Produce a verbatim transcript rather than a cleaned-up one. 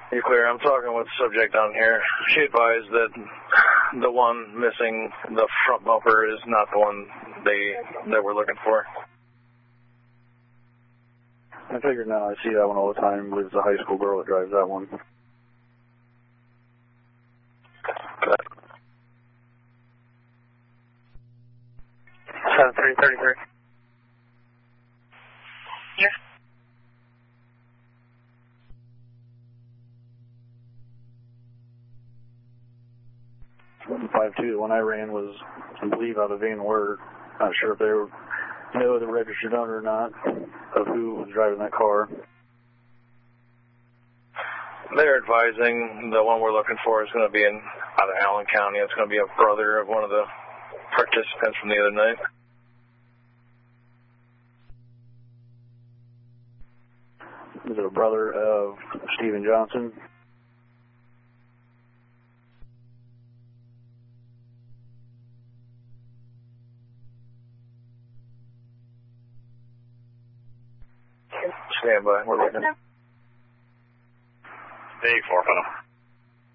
You clear. I'm talking with the subject down here. She advised that the one missing the front bumper is not the one they that we're looking for. I figured now. I see that one all the time with the high school girl that drives that one. seven three thirty-three. Yes. five two, the one I ran was, I believe, out of Van Wert. Not sure if they were, know the registered owner or not of who was driving that car. They're advising the one we're looking for is going to be in out of Allen County. It's going to be a brother of one of the participants from the other night. Is it a brother of Stephen Johnson? Stand by. We're looking. Big four,